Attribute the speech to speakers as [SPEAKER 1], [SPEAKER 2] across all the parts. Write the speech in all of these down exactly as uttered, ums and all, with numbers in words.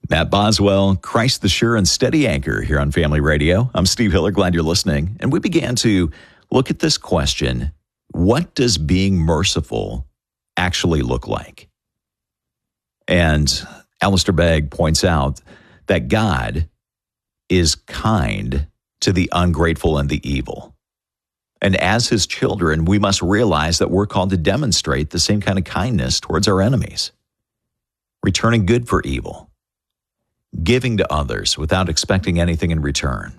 [SPEAKER 1] Matt Boswell, Christ the Sure and Steady Anchor here on Family Radio. I'm Steve Hiller, glad you're listening. And we began to look at this question, what does being merciful actually look like? And Alistair Begg points out that God is kind to the ungrateful and the evil. And as his children, we must realize that we're called to demonstrate the same kind of kindness towards our enemies, returning good for evil, giving to others without expecting anything in return.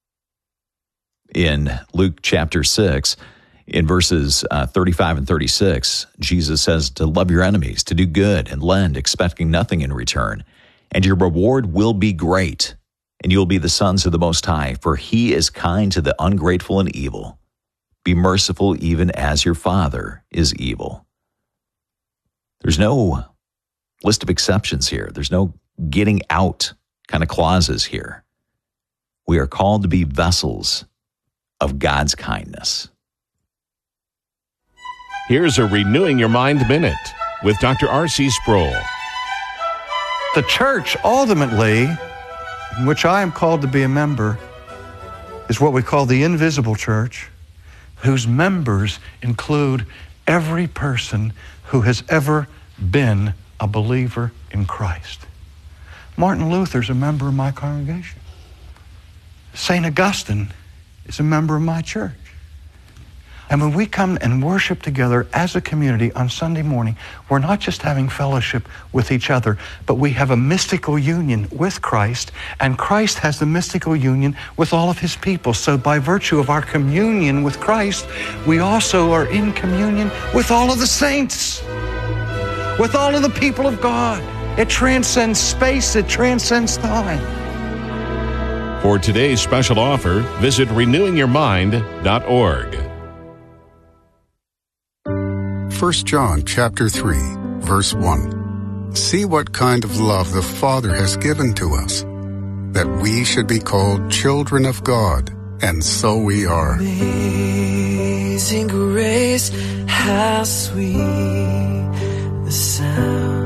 [SPEAKER 1] In Luke chapter six, in verses uh, thirty-five and thirty-six, Jesus says to love your enemies, to do good and lend, expecting nothing in return. And your reward will be great, and you will be the sons of the Most High, for he is kind to the ungrateful and evil. Be merciful even as your Father is evil. There's no list of exceptions here. There's no getting out kind of clauses here. We are called to be vessels of God's kindness.
[SPEAKER 2] Here's a Renewing Your Mind Minute with Doctor R C Sproul.
[SPEAKER 3] The church, ultimately, in which I am called to be a member, is what we call the invisible church, whose members include every person who has ever been a believer in Christ. Martin Luther's a member of my congregation. Saint Augustine is a member of my church. And when we come and worship together as a community on Sunday morning, we're not just having fellowship with each other, but we have a mystical union with Christ, and Christ has the mystical union with all of his people. So by virtue of our communion with Christ, we also are in communion with all of the saints, with all of the people of God. It transcends space, it transcends time.
[SPEAKER 2] For today's special offer, visit renewing your mind dot org.
[SPEAKER 4] First John chapter three, verse one. See what kind of love the Father has given to us, that we should be called children of God, and so we are.
[SPEAKER 5] Amazing grace, how sweet the sound